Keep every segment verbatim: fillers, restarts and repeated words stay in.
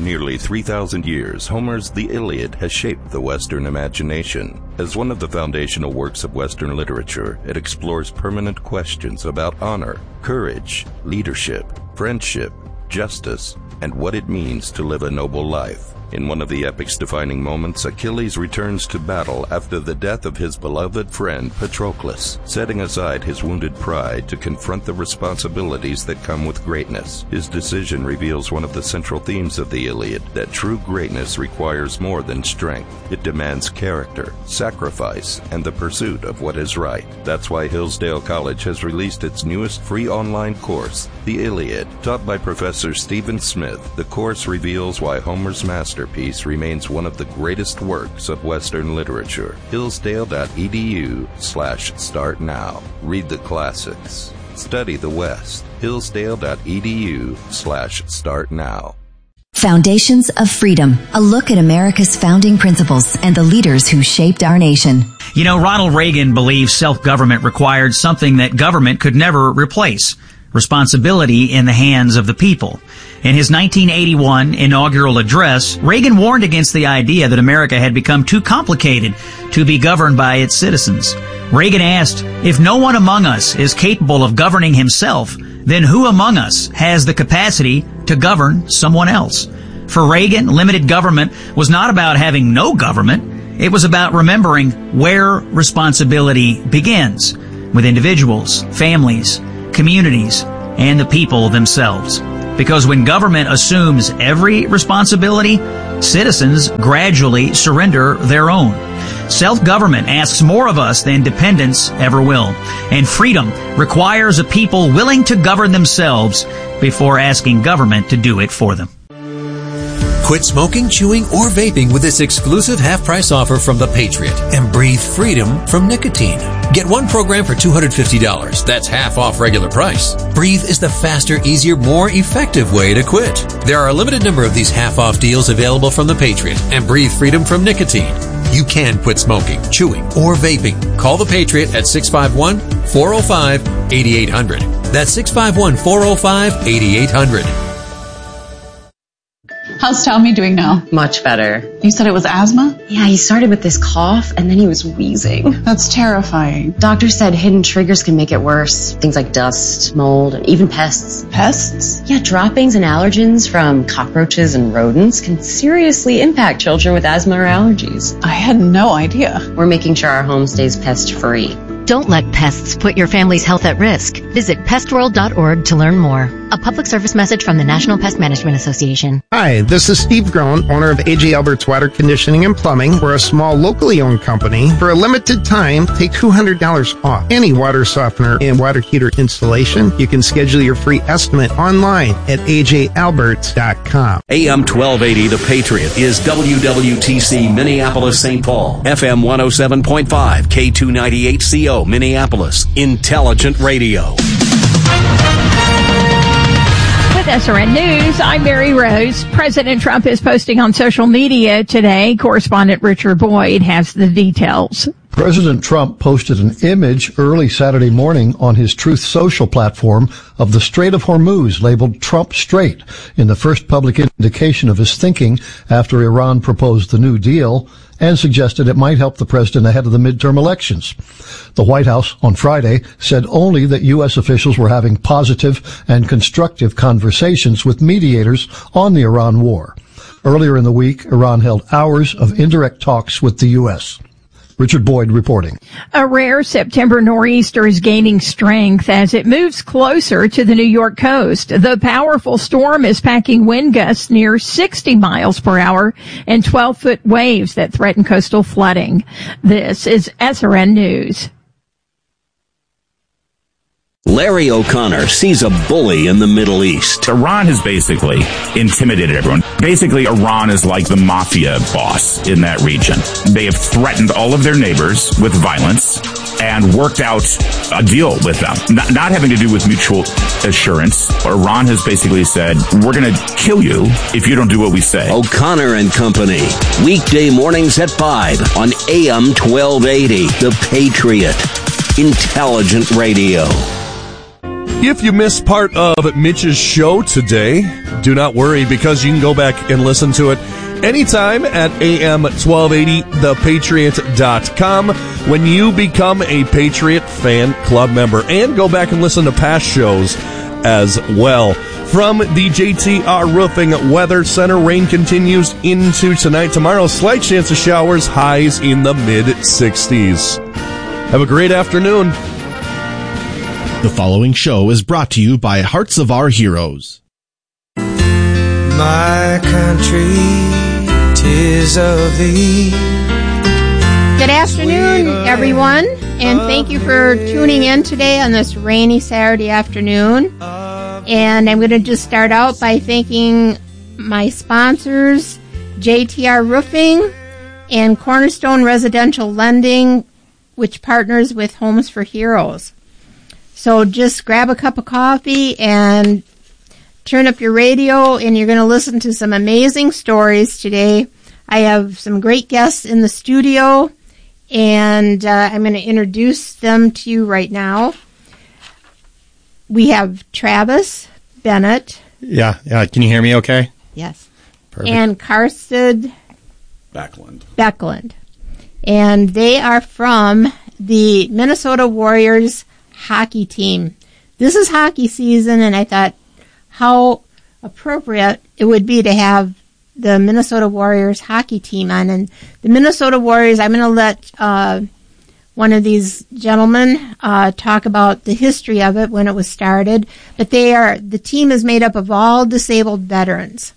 nearly three thousand years, Homer's The Iliad has shaped the Western imagination. As one of the foundational works of Western literature, it explores permanent questions about honor, courage, leadership, friendship, justice, and what it means to live a noble life. In one of the epic's defining moments, Achilles returns to battle after the death of his beloved friend Patroclus, setting aside his wounded pride to confront the responsibilities that come with greatness. His decision reveals one of the central themes of the Iliad, that true greatness requires more than strength. It demands character, sacrifice, and the pursuit of what is right. That's why Hillsdale College has released its newest free online course, The Iliad. Taught by Professor Stephen Smith, the course reveals why Homer's masterpiece remains one of the greatest works of Western literature. Hillsdale.edu slash start now. Read the classics. Study the West. Hillsdale.edu slash start now. Foundations of Freedom, a look at America's founding principles and the leaders who shaped our nation. You know, Ronald Reagan believed self-government required something that government could never replace: responsibility in the hands of the people. In his nineteen eighty-one inaugural address, Reagan warned against the idea that America had become too complicated to be governed by its citizens. Reagan asked, if no one among us is capable of governing himself, then who among us has the capacity to govern someone else? For Reagan, limited government was not about having no government. It was about remembering where responsibility begins, with individuals, families, communities, and the people themselves. Because when government assumes every responsibility, citizens gradually surrender their own. Self-government asks more of us than dependence ever will. And freedom requires a people willing to govern themselves before asking government to do it for them. Quit smoking, chewing, or vaping with this exclusive half-price offer from The Patriot and breathe freedom from nicotine. Get one program for two hundred fifty dollars. That's half off regular price. Breathe is the faster, easier, more effective way to quit. There are a limited number of these half-off deals available from The Patriot and breathe freedom from nicotine. You can quit smoking, chewing, or vaping. Call The Patriot at six five one, four oh five, eight eight hundred. That's six five one, four oh five, eight eight hundred. How's Tommy doing now? Much better. You said it was asthma? Yeah, he started with this cough, and then he was wheezing. That's terrifying. Doctor said hidden triggers can make it worse. Things like dust, mold, and even pests. Pests? Yeah, droppings and allergens from cockroaches and rodents can seriously impact children with asthma or allergies. I had no idea. We're making sure our home stays pest-free. Don't let pests put your family's health at risk. Visit pest world dot org to learn more. A public service message from the National Pest Management Association. Hi, this is Steve Groen, owner of A J Albert's Water Conditioning and Plumbing. We're a small, locally owned company. For a limited time, take two hundred dollars off any water softener and water heater installation. You can schedule your free estimate online at A J Alberts dot com. A M twelve eighty The Patriot is W W T C Minneapolis Saint Paul, F M one oh seven point five, K two ninety-eight C O Minneapolis, Intelligent Radio. With S R N News, I'm Mary Rose. President Trump is posting on social media today. Correspondent Richard Boyd has the details. President Trump posted an image early Saturday morning on his Truth Social platform of the Strait of Hormuz, labeled Trump Strait, in the first public indication of his thinking after Iran proposed the New Deal and suggested it might help the president ahead of the midterm elections. The White House on Friday said only that U S officials were having positive and constructive conversations with mediators on the Iran war. Earlier in the week, Iran held hours of indirect talks with the U S. Richard Boyd reporting. A rare September nor'easter is gaining strength as it moves closer to the New York coast. The powerful storm is packing wind gusts near sixty miles per hour and twelve-foot waves that threaten coastal flooding. This is S R N News. Larry O'Connor sees a bully in the Middle East. Iran has basically intimidated everyone. Basically, Iran is like the mafia boss in that region. They have threatened all of their neighbors with violence and worked out a deal with them. Not, not having to do with mutual assurance. Iran has basically said, we're going to kill you if you don't do what we say. O'Connor and Company. Weekday mornings at five on A M twelve eighty. The Patriot. Intelligent Radio. If you missed part of Mitch's show today, do not worry, because you can go back and listen to it anytime at A M twelve eighty the patriot dot com when you become a Patriot Fan Club member, and go back and listen to past shows as well. From the J T R Roofing Weather Center, rain continues into tonight. Tomorrow, slight chance of showers, highs in the mid sixties. Have a great afternoon. The following show is brought to you by Hearts of Our Heroes. My country, 'tis of thee. Good afternoon, everyone, and thank you for tuning in today on this rainy Saturday afternoon. And I'm going to just start out by thanking my sponsors, J T R Roofing and Cornerstone Residential Lending, which partners with Homes for Heroes. So just grab a cup of coffee and turn up your radio, and you're going to listen to some amazing stories today. I have some great guests in the studio, and uh, I'm going to introduce them to you right now. We have Travis Bennett. Yeah, yeah. Can you hear me okay? Yes. Perfect. And Karsten Backlund. Backlund. And they are from the Minnesota Warriors hockey team. This is hockey season, and I thought how appropriate it would be to have the Minnesota Warriors hockey team on. And the Minnesota Warriors, I'm going to let uh, one of these gentlemen uh, talk about the history of it when it was started. But they are the team is made up of all disabled veterans,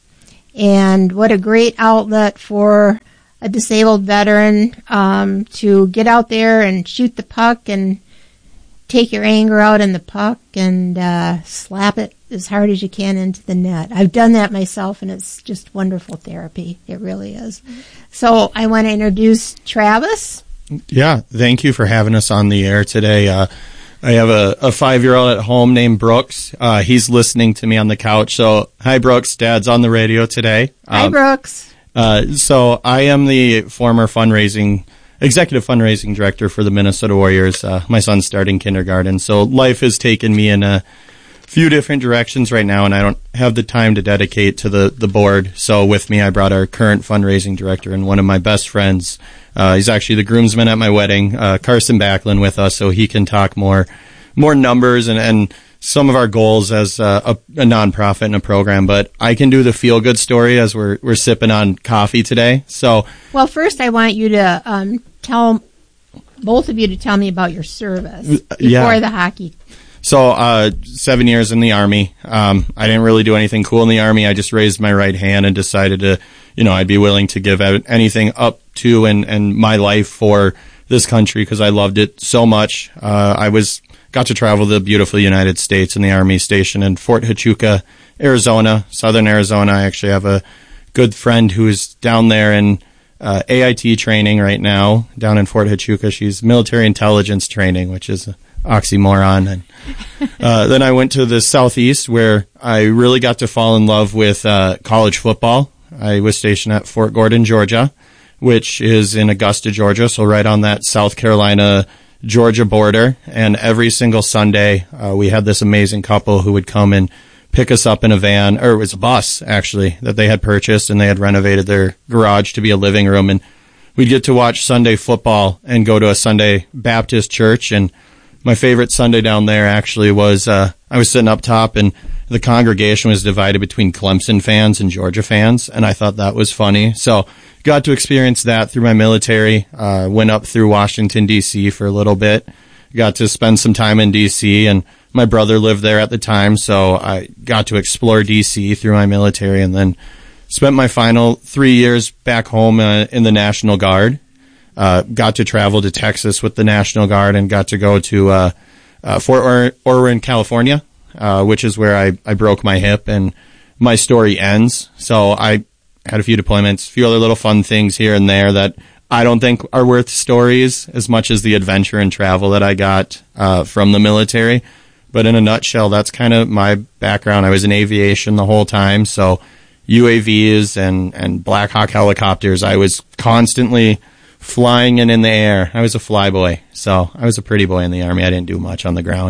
and what a great outlet for a disabled veteran um, to get out there and shoot the puck and take your anger out in the puck and uh, slap it as hard as you can into the net. I've done that myself, and it's just wonderful therapy. It really is. So I want to introduce Travis. Yeah, thank you for having us on the air today. Uh, I have a, a five-year-old at home named Brooks. Uh, he's listening to me on the couch. So, hi, Brooks. Dad's on the radio today. Um, hi, Brooks. Uh, so I am the former fundraising executive fundraising director for the Minnesota Warriors. Uh, my son's starting kindergarten, so life has taken me in a few different directions right now, and I don't have the time to dedicate to the, the board. So with me, I brought our current fundraising director and one of my best friends. Uh, he's actually the groomsman at my wedding, uh, Karsten Backlund, with us, so he can talk more more numbers and, and some of our goals as a, a, a nonprofit and a program. But I can do the feel-good story as we're we're sipping on coffee today. So, well, first I want you to um, tell both of you to tell me about your service before yeah. the hockey. So, uh, seven years in the Army. Um, I didn't really do anything cool in the Army. I just raised my right hand and decided to, you know, I'd be willing to give anything up to and, and my life for this country because I loved it so much. Uh, I was got to travel the beautiful United States in the Army station in Fort Huachuca, Arizona, southern Arizona. I actually have a good friend who's down there in uh, A I T training right now, down in Fort Huachuca. She's military intelligence training, which is an oxymoron. And uh, then I went to the Southeast, where I really got to fall in love with uh, college football. I was stationed at Fort Gordon, Georgia, which is in Augusta, Georgia, so right on that South Carolina Georgia border. And every single Sunday, uh, we had this amazing couple who would come and pick us up in a van, or it was a bus, actually, that they had purchased, and they had renovated their garage to be a living room. And we'd get to watch Sunday football and go to a Sunday Baptist church. And my favorite Sunday down there actually was, uh, I was sitting up top, and the congregation was divided between Clemson fans and Georgia fans, and I thought that was funny. So got to experience that through my military. Uh, went up through Washington, D C for a little bit. Got to spend some time in D C, and my brother lived there at the time, so I got to explore D C through my military, and then spent my final three years back home uh, in the National Guard. Uh, got to travel to Texas with the National Guard and got to go to uh, uh, Fort Irwin, California, uh, which is where I, I broke my hip, and my story ends. So I had a few deployments, a few other little fun things here and there that I don't think are worth stories as much as the adventure and travel that I got uh, from the military. But in a nutshell, that's kind of my background. I was in aviation the whole time, so U A Vs and, and Black Hawk helicopters. I was constantly flying and in the air. I was a flyboy, so I was a pretty boy in the Army. I didn't do much on the ground.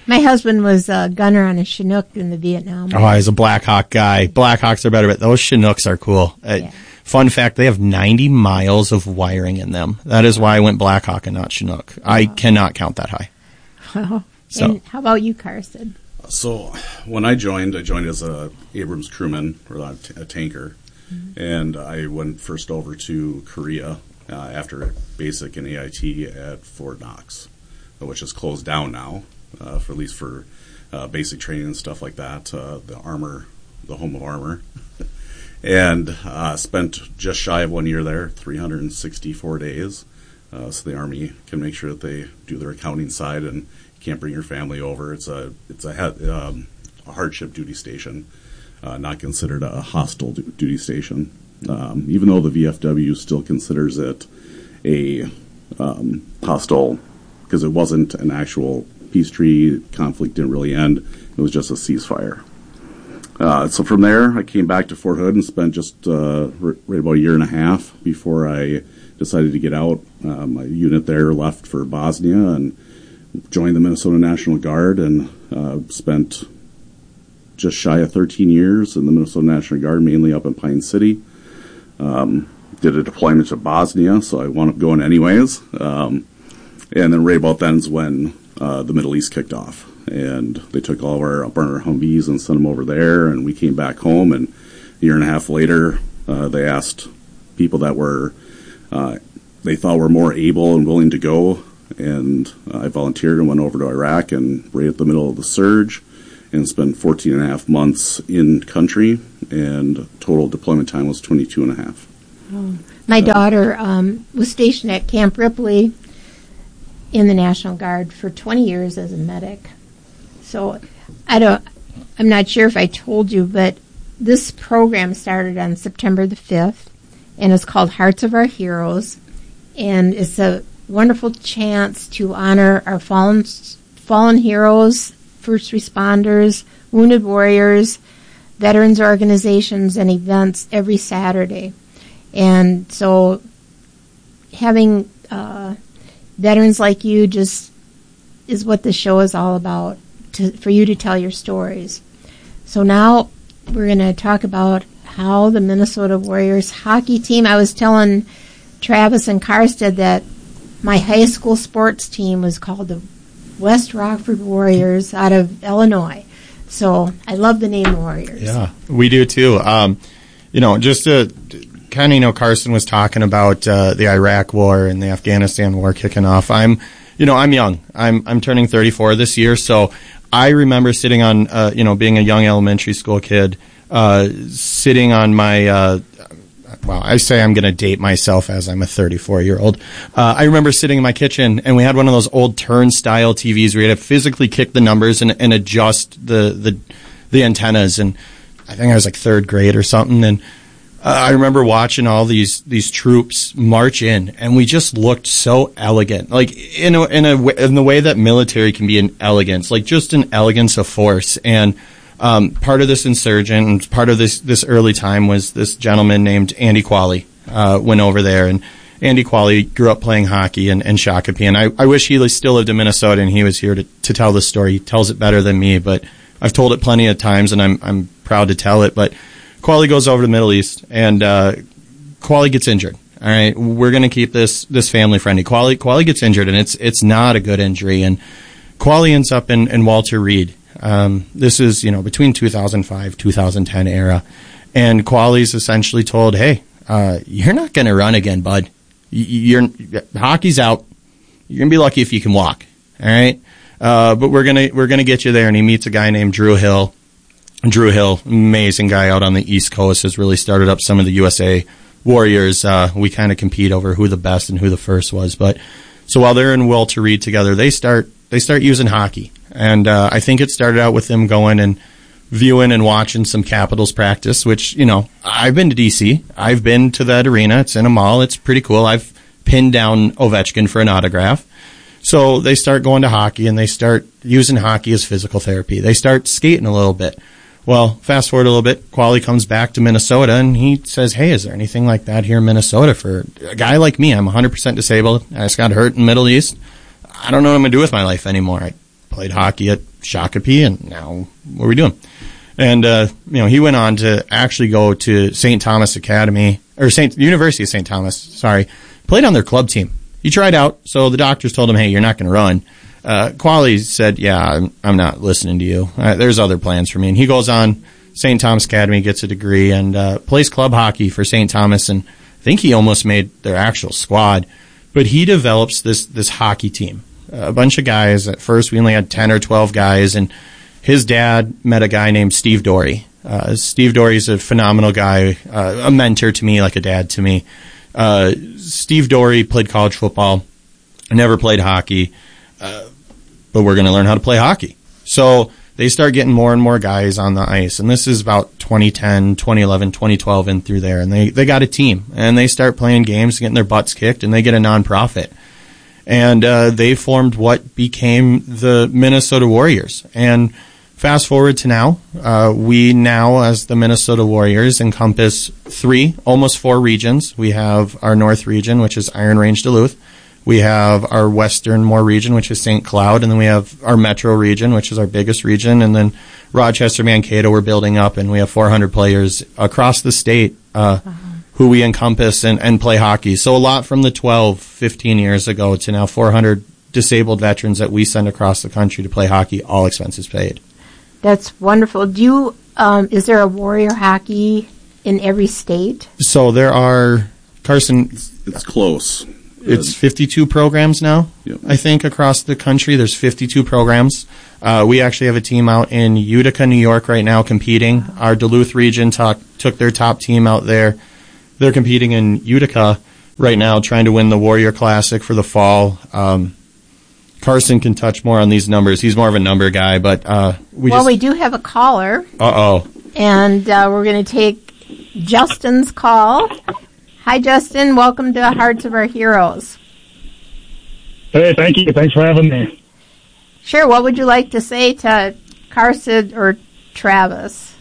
My husband was a gunner on a Chinook in the Vietnam War. Oh, I was a Black Hawk guy. Black Hawks are better, but those Chinooks are cool. Uh, Yeah. Fun fact, they have ninety miles of wiring in them. That is why I went Black Hawk and not Chinook. I cannot count that high. Wow. So- And how about you, Karsten? So when I joined, I joined as a Abrams crewman, or a, t- a tanker, and I went first over to Korea uh, after basic and A I T at Fort Knox, which is closed down now, uh, for at least for uh, basic training and stuff like that. Uh, the armor, the home of armor, and uh, spent just shy of one year there, three hundred sixty-four days. Uh, so the Army can make sure that they do their accounting side, and you can't bring your family over. It's a it's a, ha- um, a hardship duty station, uh, not considered a hostile du- duty station. Um, even though the V F W still considers it a um, hostile, because it wasn't an actual peace treaty. Conflict didn't really end. It was just a ceasefire. Uh, so from there, I came back to Fort Hood and spent just uh, r- right about a year and a half before I decided to get out. Uh, my unit there left for Bosnia and joined the Minnesota National Guard, and uh, spent just shy of thirteen years in the Minnesota National Guard, mainly up in Pine City. Um, did a deployment to Bosnia, so I wound up going anyways. Um, and then right about then is when uh, the Middle East kicked off. And they took all of our burner Humvees and sent them over there, and we came back home. And a year and a half later, uh, they asked people that were uh, they thought were more able and willing to go, and uh, I volunteered and went over to Iraq, and right at the middle of the surge, and spent fourteen and a half months in country, and total deployment time was twenty-two and a half. Oh. My daughter um, was stationed at Camp Ripley in the National Guard for twenty years as a medic. So I don't, I'm not sure if I told you, but this program started on September the fifth, and it's called Hearts of Our Heroes, and it's a wonderful chance to honor our fallen fallen heroes, first responders, wounded warriors, veterans organizations, and events every Saturday. And so having uh, veterans like you just is what the show is all about, to, for you to tell your stories. So now we're going to talk about how the Minnesota Warriors hockey team, I was telling Travis and Karstead that my high school sports team was called the West Rockford Warriors out of Illinois. So I love the name Warriors. Yeah, we do too. Um, you know, just to kind of, you know, Karsten was talking about uh, the Iraq War and the Afghanistan War kicking off. I'm, you know, I'm young. I'm I'm turning thirty-four this year, so I remember sitting on, uh, you know, being a young elementary school kid, uh, sitting on my. Uh, Well, I say I'm going to date myself as I'm a thirty-four-year-old. Uh, I remember sitting in my kitchen, and we had one of those old turnstile T Vs where you had to physically kick the numbers and, and adjust the, the the antennas. And I think I was like third grade or something. And uh, I remember watching all these these troops march in, and we just looked so elegant, like in a, in a in the way that military can be an elegance, like just an elegance of force. And Um, part of this insurgent and part of this, this early time was this gentleman named Andy Qualley, uh, went over there, and Andy Qualley grew up playing hockey in, in Shakopee, and I, I wish he still lived in Minnesota and he was here to, to tell the story. He tells it better than me, but I've told it plenty of times and I'm, I'm proud to tell it. But Qualley goes over to the Middle East, and, uh, Qualley gets injured. All right. We're going to keep this, this family friendly. Qualley, Qualley gets injured, and it's, it's not a good injury. And Qualley ends up in, in Walter Reed. Um, this is, you know, between two thousand five, two thousand ten era. And Qualley's essentially told, hey, uh, you're not going to run again, bud. You're, hockey's out. You're going to be lucky if you can walk. All right. Uh, but we're going to, we're going to get you there. And he meets a guy named Drew Hill. Drew Hill, amazing guy out on the East Coast, has really started up some of the U S A Warriors. Uh, we kind of compete over who the best and who the first was. But so while they're in Walter Reed together, they start, they start using hockey. And uh, I think it started out with them going and viewing and watching some Capitals practice, which, you know, I've been to D C. I've been to that arena. It's in a mall. It's pretty cool. I've pinned down Ovechkin for an autograph. So they start going to hockey, and they start using hockey as physical therapy. They start skating a little bit. Well, fast forward a little bit, Qualley comes back to Minnesota, and he says, hey, is there anything like that here in Minnesota for a guy like me? I'm one hundred percent disabled. I just got hurt in the Middle East. I don't know what I'm going to do with my life anymore. I played hockey at Shakopee, and now what are we doing? And, uh, you know, he went on to actually go to Saint Thomas Academy, or Saint University of Saint Thomas, sorry, played on their club team. He tried out, so the doctors told him, hey, you're not going to run. Uh, Quali said, yeah, I'm, I'm not listening to you. Uh, there's other plans for me. And he goes on Saint Thomas Academy, gets a degree, and uh, plays club hockey for Saint Thomas, and I think he almost made their actual squad. But he develops this, this hockey team. Uh, a bunch of guys. At first, we only had ten or twelve guys, and his dad met a guy named Steve Dory. Uh, Steve Dory's a phenomenal guy, uh, a mentor to me, like a dad to me. Uh, Steve Dory played college football, never played hockey, uh, but we're going to learn how to play hockey. So they start getting more and more guys on the ice, and this is about twenty ten, twenty eleven, twenty twelve and through there, and they, they got a team, and they start playing games, getting their butts kicked, and they get a nonprofit. And uh, they formed what became the Minnesota Warriors. And fast forward to now, uh, we now, as the Minnesota Warriors, encompass three, almost four regions. We have our North region, which is Iron Range Duluth. We have our Western more region, which is Saint Cloud. And then we have our Metro region, which is our biggest region. And then Rochester, Mankato, we're building up. And we have four hundred players across the state uh, uh-huh. who we encompass and, and play hockey. So a lot from the twelve, fifteen years ago to now four hundred disabled veterans that we send across the country to play hockey, all expenses paid. That's wonderful. Do you, um, is there a Warrior hockey in every state? So there are, Carson. It's close. It's fifty-two programs now, yep. I think, across the country. There's fifty-two programs. Uh, we actually have a team out in Utica, New York right now competing. Our Duluth region talk, took their top team out there. They're competing in Utica right now, trying to win the Warrior Classic for the fall. Um, Carson can touch more on these numbers. He's more of a number guy, but uh, we well, just... we do have a caller. Uh-oh. And uh, we're going to take Justin's call. Hi, Justin. Welcome to Hearts of Our Heroes. Hey, thank you. Thanks for having me. Sure. What would you like to say to Carson or Travis?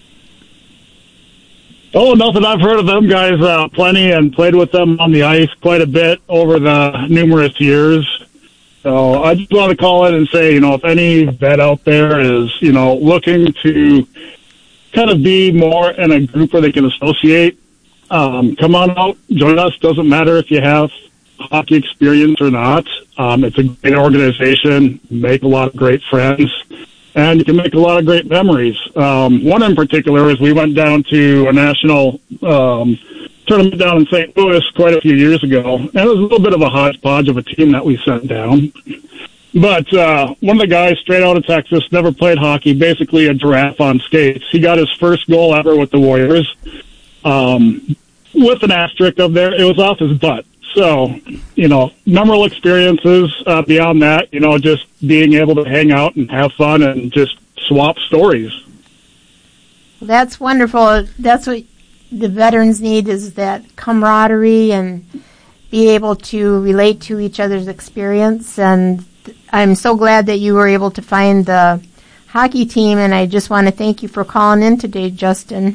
Oh, nothing. I've heard of them guys uh, plenty and played with them on the ice quite a bit over the numerous years. So I just want to call in and say, you know, if any vet out there is, you know, looking to kind of be more in a group where they can associate, um, come on out, join us. Doesn't matter if you have hockey experience or not. Um, it's a great organization, make a lot of great friends, and you can make a lot of great memories. Um, one in particular is we went down to a national um, tournament down in Saint Louis quite a few years ago, and it was a little bit of a hodgepodge of a team that we sent down. But uh, one of the guys straight out of Texas, never played hockey, basically a giraffe on skates. He got his first goal ever with the Warriors. Um, with an asterisk of there, it was off his butt. So, you know, memorable experiences uh, beyond that, you know, just being able to hang out and have fun and just swap stories. That's wonderful. That's what the veterans need, is that camaraderie and be able to relate to each other's experience. And I'm so glad that you were able to find the hockey team, and I just want to thank you for calling in today, Justin.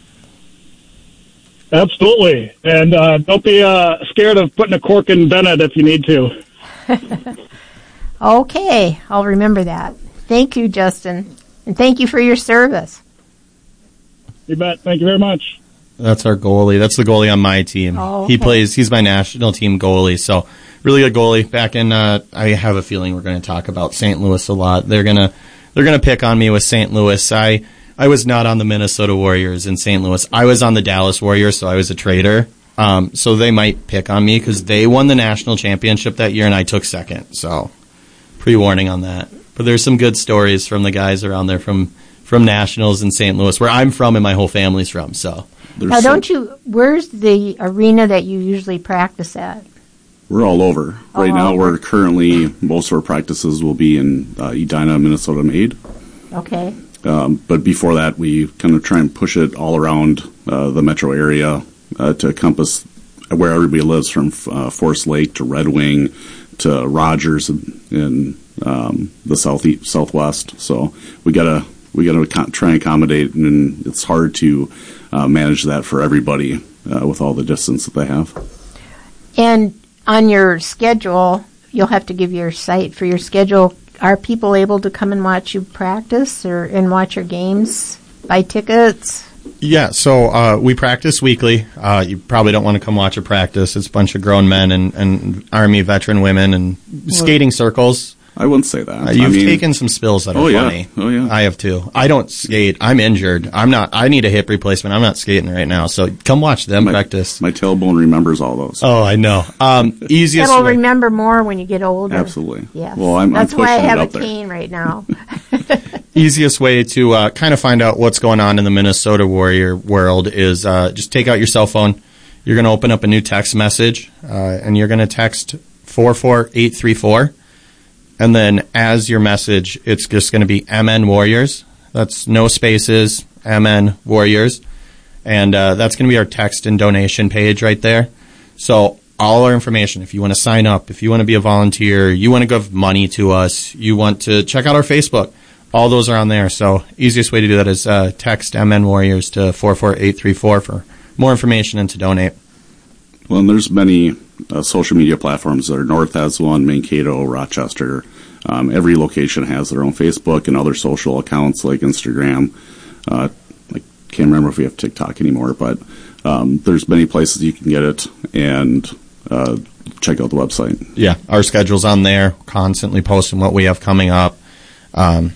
Absolutely. And uh, don't be uh, scared of putting a cork in Bennett if you need to. Okay, I'll remember that. Thank you, Justin. And thank you for your service. You bet. Thank you very much. That's our goalie. That's the goalie on my team. Oh, okay. He plays, he's my national team goalie. So really good goalie. Back in, uh, I have a feeling we're going to talk about Saint Louis a lot. They're going to, they're going to pick on me with Saint Louis. I, I was not on the Minnesota Warriors in Saint Louis. I was on the Dallas Warriors, so I was a traitor. Um, so they might pick on me because they won the national championship that year and I took second. So pre-warning on that. But there's some good stories from the guys around there from, from Nationals in Saint Louis, where I'm from and my whole family's from. So now, don't you, where's the arena that you usually practice at? We're all over. Right all now, over. we're currently, most of our practices will be in uh, Edina, Minnesota Made. Okay. Um, but before that, we kind of try and push it all around uh, the metro area uh, to encompass where everybody lives, from uh, Forest Lake to Red Wing to Rogers in, in um, the south southwest. So we gotta we gotta co- try and accommodate, and it's hard to uh, manage that for everybody uh, with all the distance that they have. And on your schedule, you'll have to give your site for your schedule. are people able to come and watch you practice or and watch your games, buy tickets? Yeah, so uh, we practice weekly. Uh, you probably don't want to come watch a practice. It's a bunch of grown men and, and Army veteran women and skating circles. I wouldn't say that. Uh, you've I mean, taken some spills that are oh, yeah. funny. Oh, yeah. I have too. I don't skate. I'm injured. I'm not. I need a hip replacement. I'm not skating right now. So come watch them my, practice. My tailbone remembers all those. Oh, I know. Um, easiest That'll way. remember more when you get older. Absolutely. Yes. Well, I'm, That's I'm why I pushing have it a up there. cane right now. Easiest way to uh, kind of find out what's going on in the Minnesota Warrior world is uh, just take out your cell phone. You're going to open up a new text message, uh, and you're going to text four four eight three four. And then as your message, it's just going to be M N Warriors. That's no spaces, M N Warriors. And uh, that's going to be our text and donation page right there. So all our information, if you want to sign up, if you want to be a volunteer, you want to give money to us, you want to check out our Facebook, all those are on there. So easiest way to do that is uh, text M N Warriors to four four eight three four for more information and to donate. Well, and there's many uh, social media platforms. There. North has one, Mankato, Rochester. Um, every location has their own Facebook and other social accounts like Instagram. Uh, I can't remember if we have TikTok anymore, but um, there's many places you can get it, and uh, check out the website. Yeah, our schedule's on there, constantly posting what we have coming up. Um,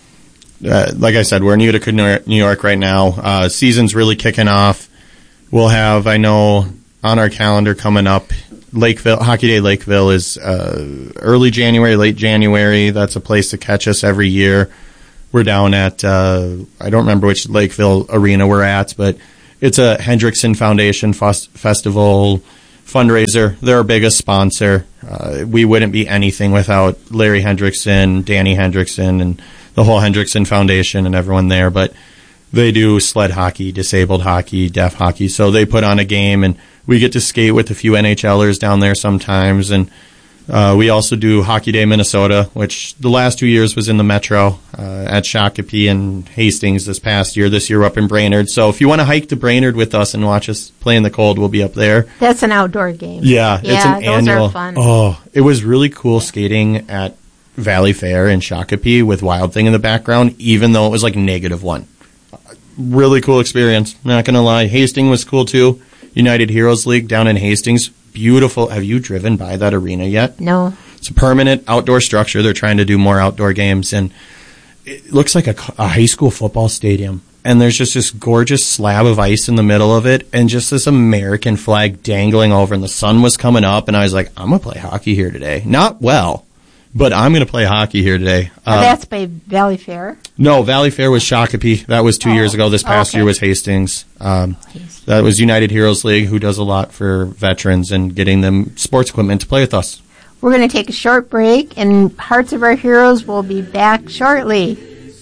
uh, like I said, we're in Utica, New York right now. Uh, season's really kicking off. We'll have, I know, on our calendar coming up, Lakeville, Hockey Day Lakeville is uh, early January, late January. That's a place to catch us every year. We're down at, uh, I don't remember which Lakeville arena we're at, but it's a Hendrickson Foundation fos- Festival fundraiser. They're our biggest sponsor. Uh, we wouldn't be anything without Larry Hendrickson, Danny Hendrickson, and the whole Hendrickson Foundation and everyone there. But they do sled hockey, disabled hockey, deaf hockey. So they put on a game, and we get to skate with a few N H Lers down there sometimes. And uh, we also do Hockey Day Minnesota, which the last two years was in the Metro uh, at Shakopee and Hastings this past year. This year we're up in Brainerd. So if you want to hike to Brainerd with us and watch us play in the cold, we'll be up there. That's an outdoor game. Yeah, yeah it's an those annual. Are fun. Oh, it was really cool skating at Valley Fair in Shakopee with Wild Thing in the background, even though it was like negative one. Really cool experience, not going to lie. Hastings was cool too. United Heroes League down in Hastings. Beautiful. Have you driven by that arena yet? No. It's a permanent outdoor structure. They're trying to do more outdoor games, and it looks like a, a high school football stadium. And there's just this gorgeous slab of ice in the middle of it, and just this American flag dangling over, and the sun was coming up, and I was like, I'm going to play hockey here today. Not well, but I'm going to play hockey here today. Oh, Uh, that's by Valley Fair? No, Valley Fair was Shakopee. That was two Oh, years ago. This past okay. year was Hastings. Um, that was United Heroes League, who does a lot for veterans and getting them sports equipment to play with us. We're going to take a short break, and Hearts of Our Heroes will be back shortly.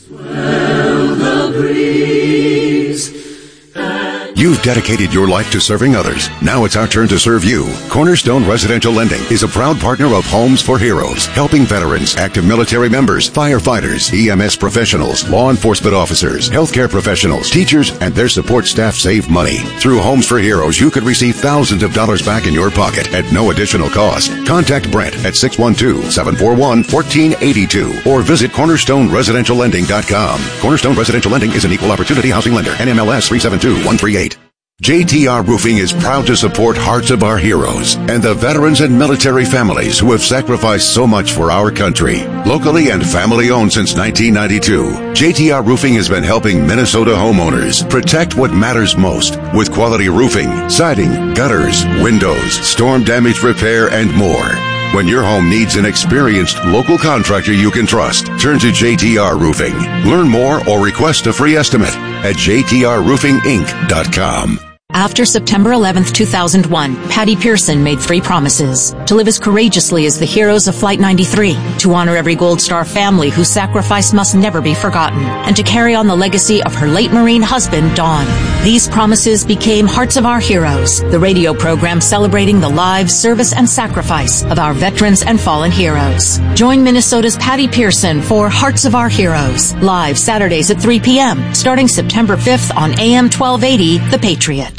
You've dedicated your life to serving others. Now it's our turn to serve you. Cornerstone Residential Lending is a proud partner of Homes for Heroes, helping veterans, active military members, firefighters, E M S professionals, law enforcement officers, healthcare professionals, teachers, and their support staff save money. Through Homes for Heroes, you could receive thousands of dollars back in your pocket at no additional cost. Contact Brent at six one two, seven four one, one four eight two or visit cornerstone residential lending dot com. Cornerstone Residential Lending is an equal opportunity housing lender. N M L S three seven two one three eight. J T R Roofing is proud to support Hearts of Our Heroes and the veterans and military families who have sacrificed so much for our country. Locally and family owned since nineteen ninety-two, J T R Roofing has been helping Minnesota homeowners protect what matters most with quality roofing, siding, gutters, windows, storm damage repair, and more. When your home needs an experienced local contractor you can trust, turn to J T R Roofing. Learn more or request a free estimate at j t r roofing inc dot com. After September eleventh, two thousand one, Patty Pearson made three promises: to live as courageously as the heroes of Flight ninety-three, to honor every Gold Star family whose sacrifice must never be forgotten, and to carry on the legacy of her late Marine husband, Don. These promises became Hearts of Our Heroes, the radio program celebrating the lives, service, and sacrifice of our veterans and fallen heroes. Join Minnesota's Patty Pearson for Hearts of Our Heroes, live Saturdays at three p.m., starting September fifth on A M twelve eighty, The Patriot.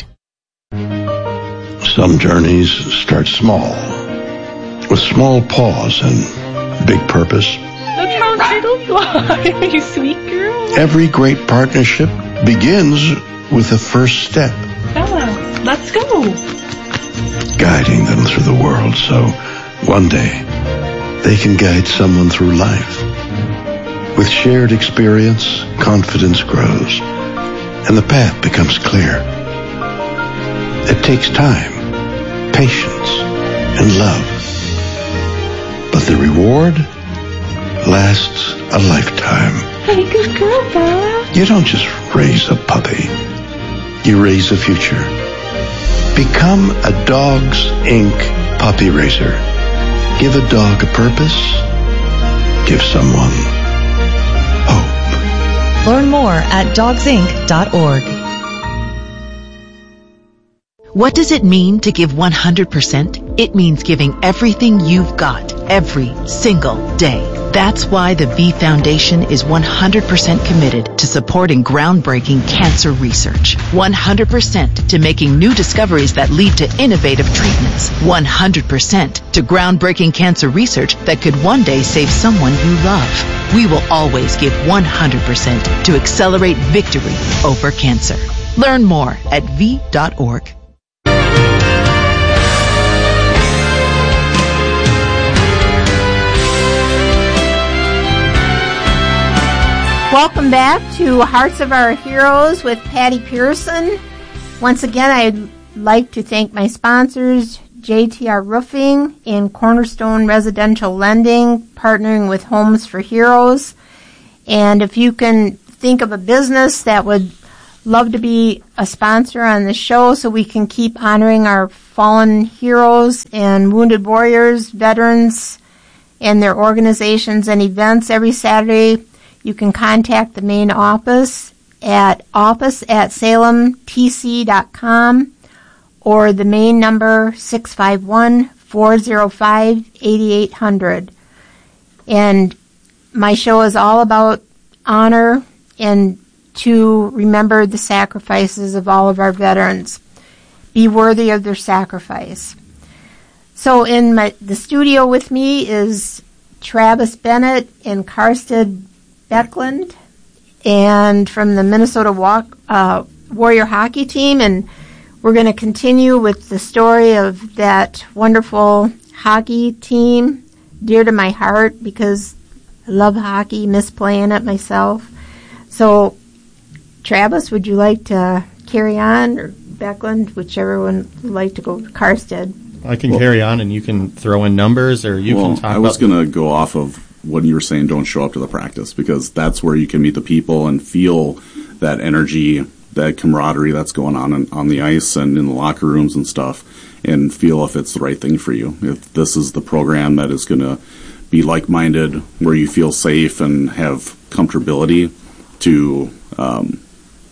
Some journeys start small, with small pause and big purpose. The bridal fly. You sweet girl. Every great partnership begins with a first step. Bella, let's go. Guiding them through the world so one day they can guide someone through life. With shared experience, confidence grows, and the path becomes clear. It takes time, patience, and love. But the reward lasts a lifetime. Hey, good girl, Bella. You don't just raise a puppy. You raise a future. Become a Dogs Incorporated puppy raiser. Give a dog a purpose. Give someone hope. Learn more at dogs inc dot org. What does it mean to give one hundred percent? It means giving everything you've got every single day. That's why the V Foundation is one hundred percent committed to supporting groundbreaking cancer research. one hundred percent to making new discoveries that lead to innovative treatments. one hundred percent to groundbreaking cancer research that could one day save someone you love. We will always give one hundred percent to accelerate victory over cancer. Learn more at v dot org. Welcome back to Hearts of Our Heroes with Patty Pearson. Once again, I'd like to thank my sponsors, J T R Roofing and Cornerstone Residential Lending, partnering with Homes for Heroes. And if you can think of a business that would love to be a sponsor on the show so we can keep honoring our fallen heroes and wounded warriors, veterans, and their organizations and events every Saturday, you can contact the main office at office at salem t c dot com or the main number six five one, four oh five, eight eight hundred. And my show is all about honor and to remember the sacrifices of all of our veterans. Be worthy of their sacrifice. So in my, the studio with me is Travis Bennett and Karsten Beckland, and from the Minnesota Walk, uh, Warrior hockey team, and we're going to continue with the story of that wonderful hockey team, dear to my heart because I love hockey, miss playing it myself. So, Travis, would you like to carry on, or Beckland, whichever one would like to go? Karsten. I can well, carry on, and you can throw in numbers, or you well, can talk. I was about going to go off of what you were saying, don't show up to the practice, because that's where you can meet the people and feel that energy, that camaraderie that's going on in, on the ice and in the locker rooms and stuff, and feel if it's the right thing for you. If this is the program that is going to be like-minded, where you feel safe and have comfortability to um,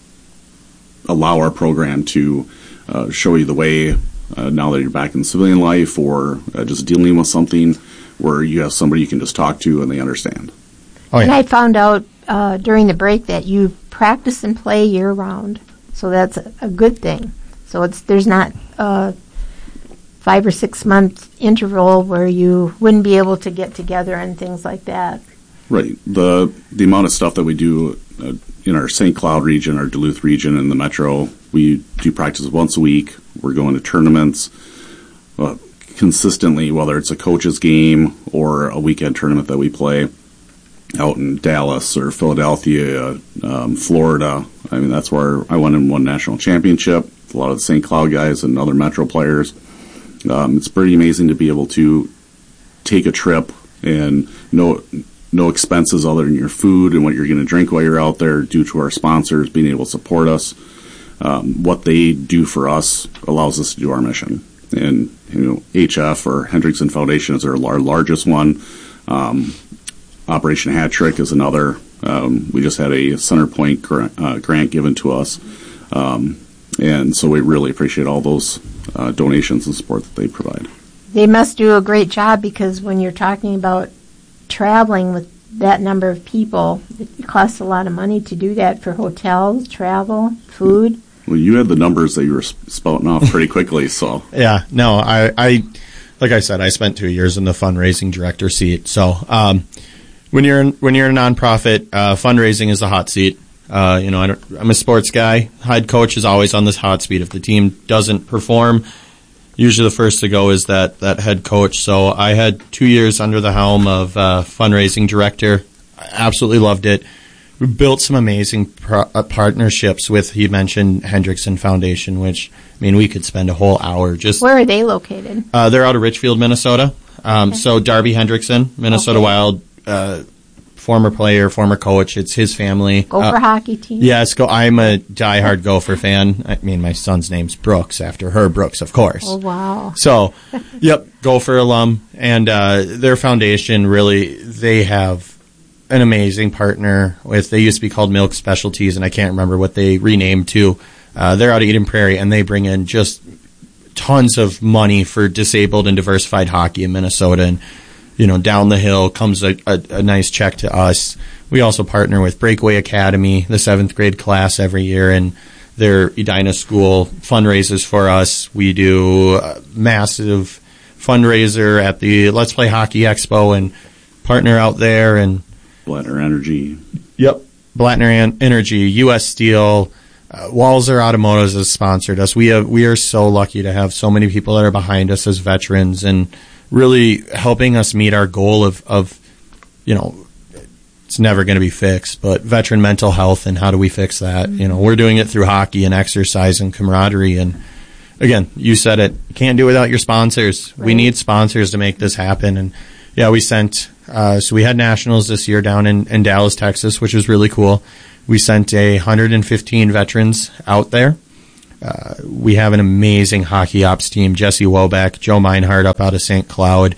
allow our program to uh, show you the way uh, now that you're back in civilian life, or uh, just dealing with something where you have somebody you can just talk to and they understand. Oh, yeah. And I found out uh, during the break that you practice and play year-round, so that's a, a good thing. So it's there's not a five or six month interval where you wouldn't be able to get together and things like that. Right. The the amount of stuff that we do uh, in our Saint Cloud region, our Duluth region, and the Metro, we do practice once a week. We're going to tournaments uh, consistently, whether it's a coach's game or a weekend tournament that we play out in Dallas or Philadelphia, um, Florida. I mean, that's where I won and won national championship. A lot of the Saint Cloud guys and other Metro players. Um, it's pretty amazing to be able to take a trip and no no expenses other than your food and what you're going to drink while you're out there, due to our sponsors being able to support us. Um, what they do for us allows us to do our mission. And, you know, H F, or Hendrickson Foundation, is our largest one. Um, Operation Hat Trick is another. Um, we just had a Centerpoint grant, uh, grant given to us. Um, and so we really appreciate all those uh, donations and support that they provide. They must do a great job, because when you're talking about traveling with that number of people, it costs a lot of money to do that for hotels, travel, food. Well, you had the numbers that you were spouting off pretty quickly, so. Yeah, no, I, I, like I said, I spent two years in the fundraising director seat. So, um, when you're in, when you're a nonprofit, uh, fundraising is a hot seat. Uh, you know, I don't, I'm a sports guy. Head coach is always on this hot seat. If the team doesn't perform, usually the first to go is that, that head coach. So I had two years under the helm of uh, fundraising director. I absolutely loved it. We built some amazing pro- uh, partnerships with, he mentioned Hendrickson Foundation, which, I mean, we could spend a whole hour just... Where are they located? Uh, they're out of Richfield, Minnesota. Um, okay. So Darby Hendrickson, Minnesota okay. Wild, uh, former player, former coach. It's his family. Gopher uh, hockey team. Yes, go. I'm a diehard Gopher fan. I mean, my son's name's Brooks, after Herb Brooks, of course. Oh, wow. So, yep, Gopher alum. And uh, their foundation, really, they have an amazing partner with, they used to be called Milk Specialties, and I can't remember what they renamed to. Uh, they're out of Eden Prairie, and they bring in just tons of money for disabled and diversified hockey in Minnesota. And, you know, down the hill comes a, a, a nice check to us. We also partner with Breakaway Academy, the seventh grade class every year, and their Edina school fundraises for us. We do a massive fundraiser at the Let's Play Hockey Expo and partner out there. And Blattner Energy. Yep. Blattner Energy, U S Steel, uh, Walzer Automotives has sponsored us. We have, we are so lucky to have so many people that are behind us as veterans and really helping us meet our goal of, of you know, it's never going to be fixed, but veteran mental health and how do we fix that? Mm-hmm. You know, we're doing it through hockey and exercise and camaraderie. And again, you said it, can't do it without your sponsors. Right. We need sponsors to make this happen. And yeah, we sent, uh, so we had nationals this year down in, in Dallas, Texas, which was really cool. We sent a one hundred fifteen veterans out there. Uh, we have an amazing hockey ops team, Jesse Woback, Joe Meinhardt up out of Saint Cloud.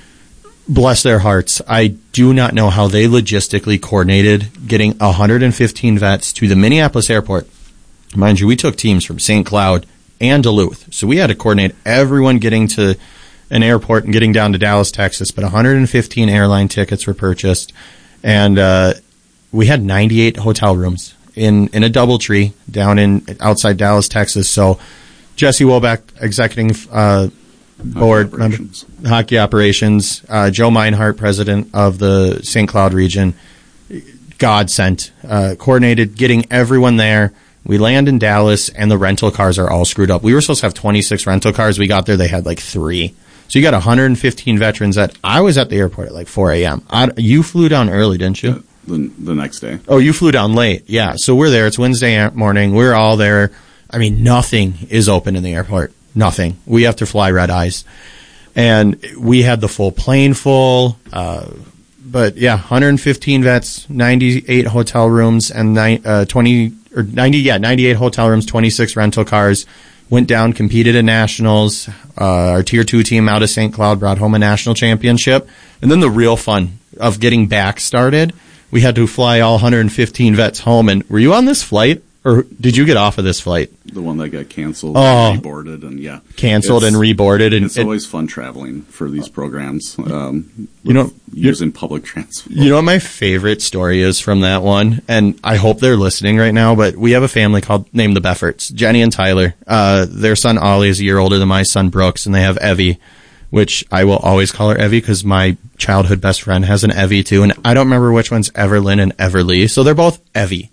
Bless their hearts. I do not know how they logistically coordinated getting one hundred fifteen vets to the Minneapolis airport. Mind you, we took teams from Saint Cloud and Duluth, so we had to coordinate everyone getting to an airport and getting down to Dallas, Texas, but one hundred fifteen airline tickets were purchased, and uh, we had ninety-eight hotel rooms in, in a DoubleTree down in outside Dallas, Texas. So Jesse Woback, executive uh, board hockey operations, member, hockey operations uh, Joe Meinhardt, president of the Saint Cloud region, God sent, uh, coordinated getting everyone there. We land in Dallas, and the rental cars are all screwed up. We were supposed to have twenty-six rental cars. We got there, they had like three. So you got one hundred fifteen veterans that I was at the airport at like four a.m. I, you flew down early, didn't you? The, the next day. Oh, you flew down late. Yeah. So we're there. It's Wednesday morning. We're all there. I mean, nothing is open in the airport. Nothing. We have to fly red eyes. And we had the full plane full. Uh, but yeah, one hundred fifteen vets, ninety-eight hotel rooms, and ni- uh, twenty or ninety, yeah, ninety-eight hotel rooms, twenty-six rental cars. Went down, competed in nationals. Uh, our tier two team out of Saint Cloud brought home a national championship. And then the real fun of getting back started, we had to fly all one hundred fifteen vets home. And were you on this flight, or did you get off of this flight? The one that got canceled, oh, and reboarded, and yeah, canceled and reboarded. And it's it, always fun traveling for these programs. Um, you know, using public transport. You know what my favorite story is from that one, and I hope they're listening right now. But we have a family called named the Befforts, Jenny and Tyler. Uh, their son Ollie is a year older than my son Brooks, and they have Evie, which I will always call her Evie because my childhood best friend has an Evie too, and I don't remember which one's Everlyn and Everly, so they're both Evie.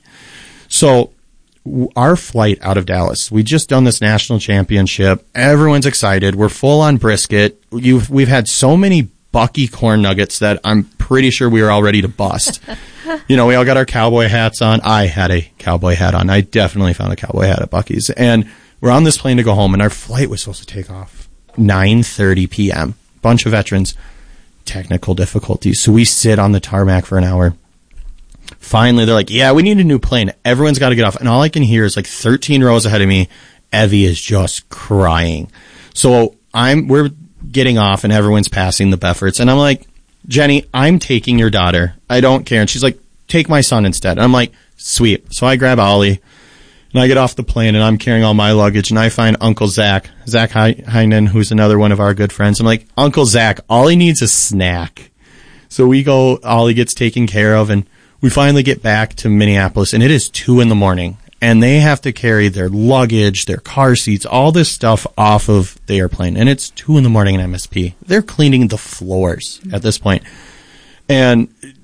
So our flight out of Dallas, we just done this national championship. Everyone's excited. We're full on brisket. You've, we've had so many Bucky corn nuggets that I'm pretty sure we were all ready to bust. You know, we all got our cowboy hats on. I had a cowboy hat on. I definitely found a cowboy hat at Bucky's. And we're on this plane to go home, and our flight was supposed to take off nine thirty p.m. Bunch of veterans. Technical difficulties. So we sit on the tarmac for an hour. Finally, they're like, yeah, we need a new plane. Everyone's got to get off. And all I can hear is like thirteen rows ahead of me, Evie is just crying. So I'm, we're getting off and everyone's passing the Befforts. And I'm like, Jenny, I'm taking your daughter. I don't care. And she's like, take my son instead. And I'm like, sweet. So I grab Ollie and I get off the plane and I'm carrying all my luggage and I find Uncle Zach, Zach Heinen, who's another one of our good friends. I'm like, Uncle Zach, all he needs is a snack. So we go, Ollie gets taken care of, and we finally get back to Minneapolis, and it is two in the morning, and they have to carry their luggage, their car seats, all this stuff off of the airplane, and it's two in the morning in M S P. They're cleaning the floors at this point. And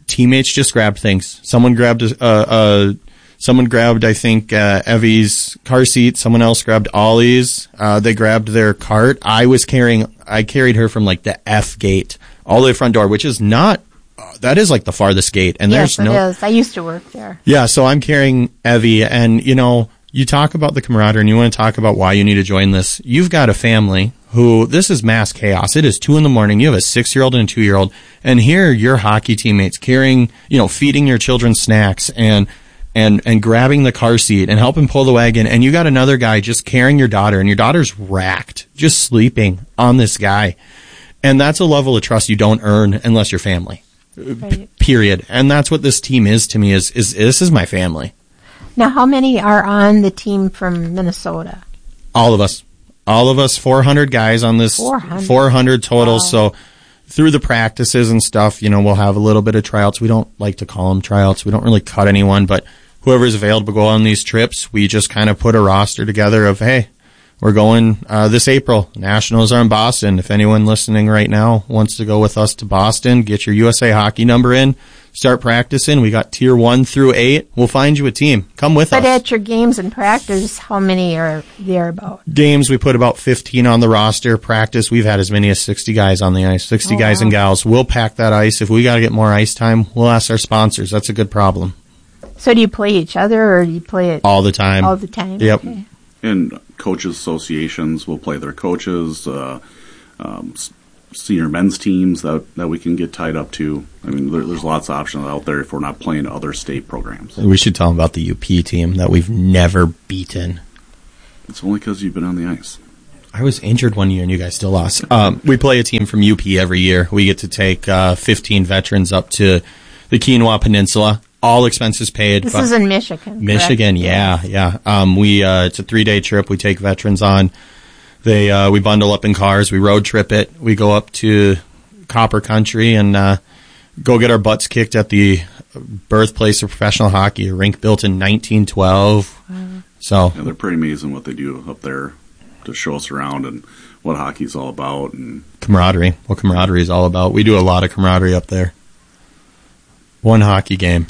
teammates just grabbed things. Someone grabbed a, uh, uh, someone grabbed, I think, uh, Evie's car seat. Someone else grabbed Ollie's. Uh, they grabbed their cart. I was carrying, I carried her from like the F gate all the way front door, which is not, uh, that is like the farthest gate. And yes, there's it no, is. I used to work there. Yeah. So I'm carrying Evie, and you know, you talk about the camaraderie and you want to talk about why you need to join this. You've got a family who, this is mass chaos. It is two in the morning. You have a six-year-old and a two-year-old. And here are your hockey teammates carrying, you know, feeding your children snacks and, and, and grabbing the car seat and helping pull the wagon. And you got another guy just carrying your daughter, and your daughter's racked, just sleeping on this guy. And that's a level of trust you don't earn unless you're family. Right. P- period. And that's what this team is to me, is, is, this is my family. Now, how many are on the team from Minnesota? All of us. All of us, four hundred guys on this, four hundred, four hundred total. Wow. So through the practices and stuff, you know, we'll have a little bit of tryouts. We don't like to call them tryouts. We don't really cut anyone, but whoever's available to go on these trips, we just kind of put a roster together of, hey, we're going uh, this April. Nationals are in Boston. If anyone listening right now wants to go with us to Boston, get your U S A Hockey number in. Start practicing. We got tier one through eight. We'll find you a team. Come with but us. But at your games and practice, how many are there about? Games, we put about fifteen on the roster. Practice, we've had as many as sixty guys on the ice. sixty oh, guys wow. and gals. We'll pack that ice. If we got to get more ice time, we'll ask our sponsors. That's a good problem. So do you play each other, or do you play it? All the time. All the time? Yep. Okay. And coaches associations will play their coaches, uh, um, senior men's teams that that we can get tied up to. I mean, there, there's lots of options out there if we're not playing other state programs. We should tell them about the U P team that we've never beaten. It's only because you've been on the ice. I was injured one year and you guys still lost. Um, we play a team from U P every year. We get to take uh, fifteen veterans up to the Keenwa Peninsula. All expenses paid. This is in Michigan. Michigan, correct? yeah, yeah. Um, we uh, it's a three day trip. We take veterans on. They uh, we bundle up in cars. We road trip it. We go up to Copper Country and uh, go get our butts kicked at the birthplace of professional hockey, a rink built in nineteen twelve. Wow. So yeah, they're pretty amazing what they do up there to show us around and what hockey's all about and camaraderie. What camaraderie is all about. We do a lot of camaraderie up there. One hockey game.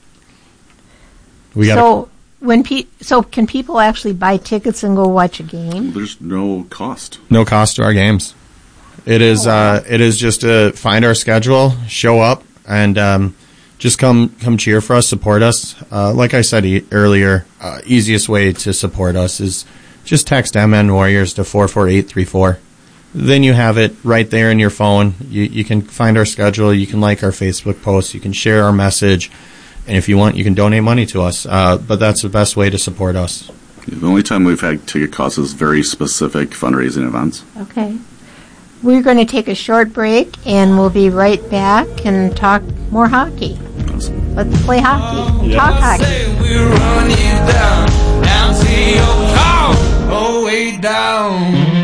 We got so when pe- so can people actually buy tickets and go watch a game? There's no cost. No cost to our games. It is oh, wow. uh, it is just to find our schedule, show up, and um, just come come cheer for us, support us. Uh, like I said e- earlier, uh, easiest way to support us is just text M N Warriors to four four eight three four. Then you have it right there in your phone. You you can find our schedule. You can like our Facebook posts. You can share our message. And if you want, you can donate money to us. Uh, but that's the best way to support us. The only time we've had ticket costs is very specific fundraising events. Okay. We're going to take a short break, and we'll be right back and talk more hockey. Awesome. Let's play hockey. Yeah. Talk hockey. We run you down, down to your car, all way down.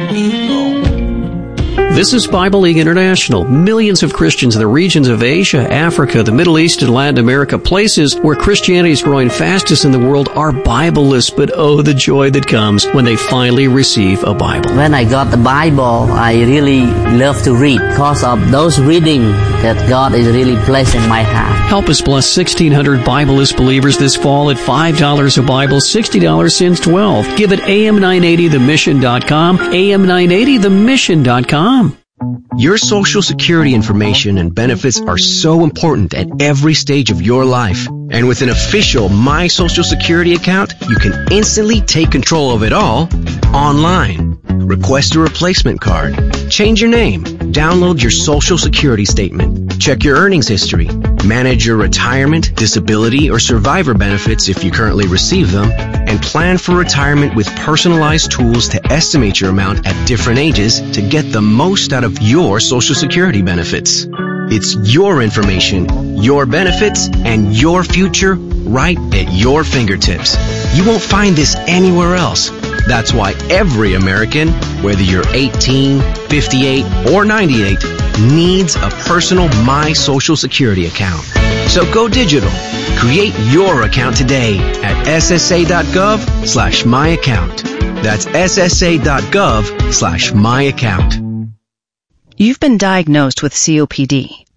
This is Bible League International. Millions of Christians in the regions of Asia, Africa, the Middle East, and Latin America, places where Christianity is growing fastest in the world, are Bibleless, but oh, the joy that comes when they finally receive a Bible. When I got the Bible, I really love to read because of those reading that God is really placed in my heart. Help us bless sixteen hundred Bibleless believers this fall at five dollars a Bible, sixty dollars since twelve. Give it A M nine eighty the mission dot com, A M nine eighty the mission dot com. Your Social Security information and benefits are so important at every stage of your life. And with an official My Social Security account, you can instantly take control of it all online. Request a replacement card, change your name, download your Social Security statement, check your earnings history, manage your retirement, disability, or survivor benefits if you currently receive them, and plan for retirement with personalized tools to estimate your amount at different ages to get the most out of your Social Security benefits. It's your information, your benefits, and your future right at your fingertips. You won't find this anywhere else. That's why every American, whether you're eighteen, fifty-eight, or ninety-eight, needs a personal My Social Security account. So go digital. Create your account today at S S A dot gov slash my account. That's S S A dot gov slash my account. You've been diagnosed with C O P D.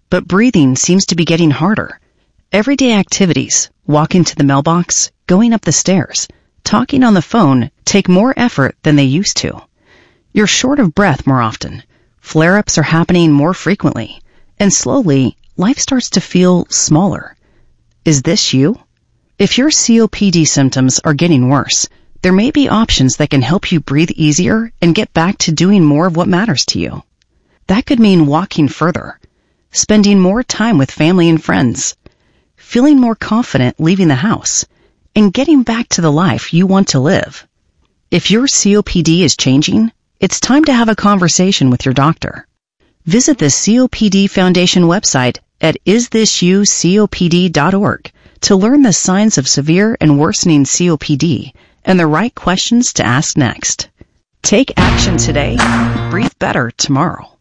but breathing seems to be getting harder. Everyday activities, walking to the mailbox, going up the stairs, talking on the phone take more effort than they used to. You're short of breath more often. Flare-ups are happening more frequently. And slowly, life starts to feel smaller. Is this you? If your C O P D symptoms are getting worse, there may be options that can help you breathe easier and get back to doing more of what matters to you. That could mean walking further, spending more time with family and friends, feeling more confident leaving the house, and getting back to the life you want to live. If your C O P D is changing, it's time to have a conversation with your doctor. Visit the C O P D Foundation website at is this you C O P D dot org to learn the signs of severe and worsening C O P D and the right questions to ask next. Take action today. Breathe better tomorrow.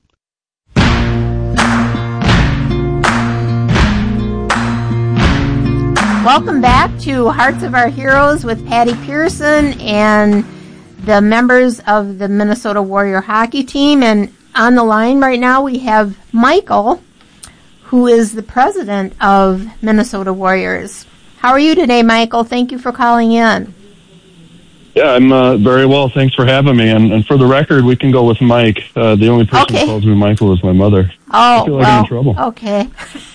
Welcome back to Hearts of Our Heroes with Patty Pearson and the members of the Minnesota Warrior hockey team. And on the line right now we have Michael, who is the president of Minnesota Warriors. How are you today, Michael? Thank you for calling in. Yeah, I'm uh, very well. Thanks for having me. And, and for the record, we can go with Mike. Uh, the only person Okay. who calls me Michael is my mother. Oh, I feel like well, I'm in trouble. okay.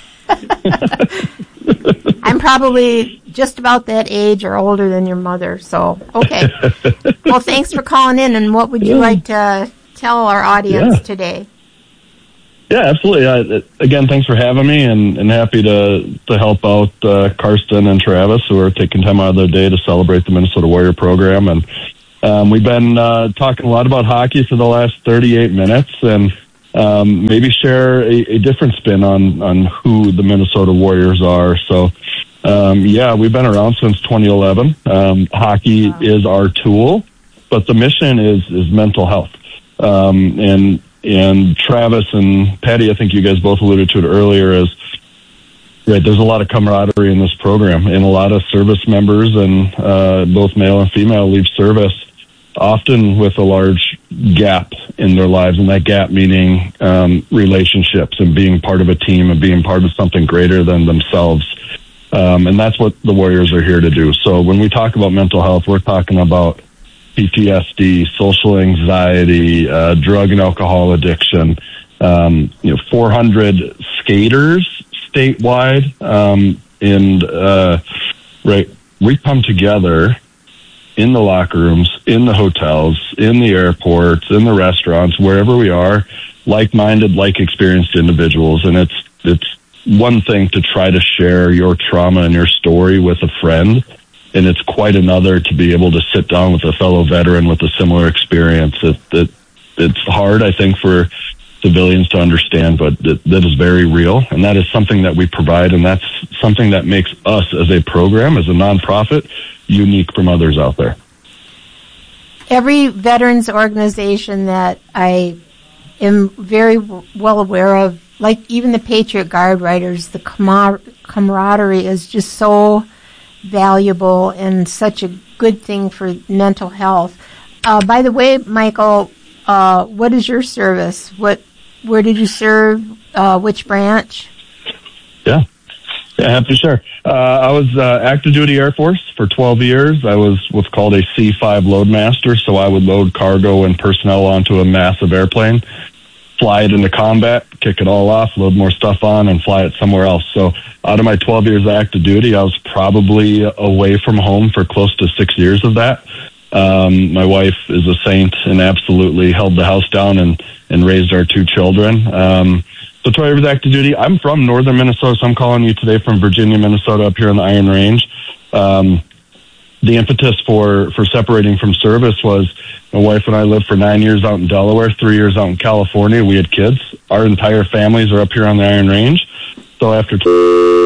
I'm probably just about that age or older than your mother, so okay. Well, thanks for calling in, and what would you like to tell our audience Yeah. today? Yeah, absolutely. Uh, again, thanks for having me, and, and happy to to help out uh, Karsten and Travis, who are taking time out of their day to celebrate the Minnesota Warrior program. And um, we've been uh, talking a lot about hockey for the last thirty-eight minutes, and um, maybe share a, a different spin on, on who the Minnesota Warriors are. So, um, yeah, we've been around since twenty eleven. Um, hockey wow. is our tool, but the mission is is mental health. Um, and And Travis and Patty, I think you guys both alluded to it earlier, is right. There's a lot of camaraderie in this program, and a lot of service members, and uh, both male and female, leave service often with a large gap in their lives, and that gap meaning um, relationships and being part of a team and being part of something greater than themselves. Um, and that's what the Warriors are here to do. So when we talk about mental health, we're talking about P T S D, social anxiety, uh, drug and alcohol addiction, um, you know, four hundred skaters statewide. Um, and, uh, right, we come together in the locker rooms, in the hotels, in the airports, in the restaurants, wherever we are, like-minded, like-experienced individuals. And it's, it's one thing to try to share your trauma and your story with a friend, and it's quite another to be able to sit down with a fellow veteran with a similar experience. It, it, it's hard, I think, for civilians to understand, but that, that is very real, and that is something that we provide, and that's something that makes us as a program, as a nonprofit, unique from others out there. Every veterans organization that I am very w- well aware of, like even the Patriot Guard Riders, the camar- camaraderie is just so valuable and such a good thing for mental health. Uh, by the way, Michael, uh, what is your service? What, where did you serve? Uh, which branch? Yeah, yeah, happy to share. Uh, I was uh, active duty Air Force for twelve years. I was what's called a C five loadmaster, so I would load cargo and personnel onto a massive airplane, fly it into combat, kick it all off, load more stuff on, and fly it somewhere else. So out of my twelve years of active duty, I was probably away from home for close to six years of that. Um, my wife is a saint and absolutely held the house down and, and raised our two children. Um, so twelve years active duty. I'm from northern Minnesota, so I'm calling you today from Virginia, Minnesota, up here on the Iron Range. Um, the impetus for, for separating from service was my wife and I lived for nine years out in Delaware, three years out in California. We had kids. Our entire families are up here on the Iron Range. So after... T-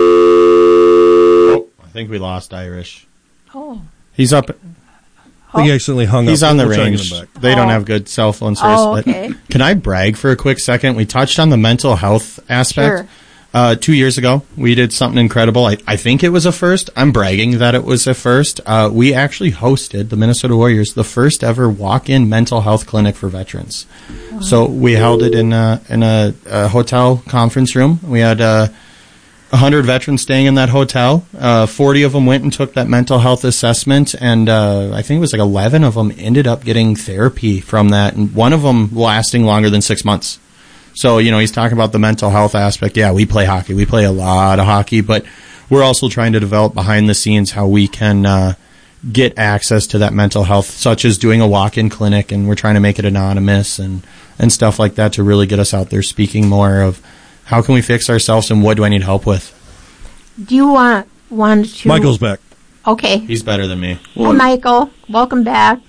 oh, I think we lost Irish. Oh. He's up... I think he accidentally hung He's up. on the We'll try to get range. him back. They Oh. don't have good cell phone service. Oh, but okay. Can I brag for a quick second? We touched on the mental health aspect. Sure. Uh, two years ago, we did something incredible. I, I think it was a first. I'm bragging that it was a first. Uh, we actually hosted, the Minnesota Warriors, the first ever walk-in mental health clinic for veterans. Wow. So we held it in a, in a, a hotel conference room. We had uh, one hundred veterans staying in that hotel. Uh, forty of them went and took that mental health assessment, and uh, I think it was like eleven of them ended up getting therapy from that, and one of them lasting longer than six months. So, you know, he's talking about the mental health aspect. Yeah, we play hockey. We play a lot of hockey, but we're also trying to develop behind the scenes how we can uh, get access to that mental health, such as doing a walk-in clinic, and we're trying to make it anonymous and, and stuff like that to really get us out there speaking more of how can we fix ourselves and what do I need help with. Do you want, want to... Michael's back. Okay. He's better than me. Hi, Michael. Welcome back.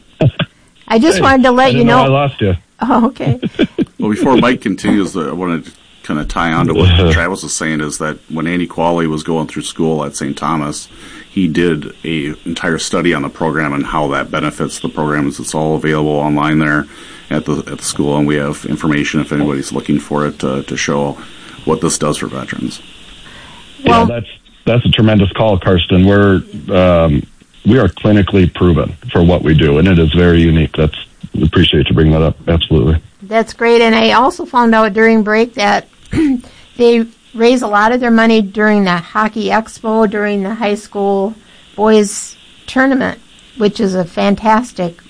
I just Hey, wanted to let I you didn't know... I lost you. Oh, okay. Well, before Mike continues, uh, I want to kind of tie on to what Travis was saying, is that when Andy Qualley was going through school at Saint Thomas, he did a entire study on the program and how that benefits the programs. It's all available online there at the at the school, and we have information if anybody's looking for it to, to show what this does for veterans. Yeah, that's that's a tremendous call, Karsten. We're um, we are clinically proven for what we do, and it is very unique. That's we appreciate you bringing that up. Absolutely. That's great. And I also found out during break that they raise a lot of their money during the Hockey Expo, during the high school boys tournament, which is a fantastic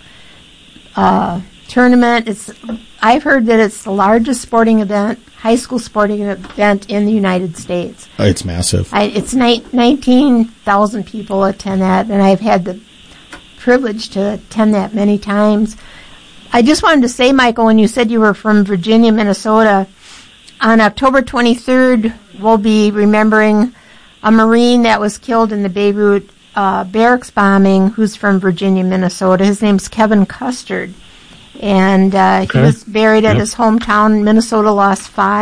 uh, tournament. It's I've heard that it's the largest sporting event, high school sporting event in the United States. Oh, it's massive. I, it's ni- nineteen thousand people attend that, and I've had the privilege to attend that many times. I just wanted to say, Michael, when you said you were from Virginia, Minnesota, on October twenty-third, we'll be remembering a Marine that was killed in the Beirut uh, barracks bombing who's from Virginia, Minnesota. His name's Kevin Custard. And uh, Okay. he was buried at Yep. his hometown. Minnesota lost five.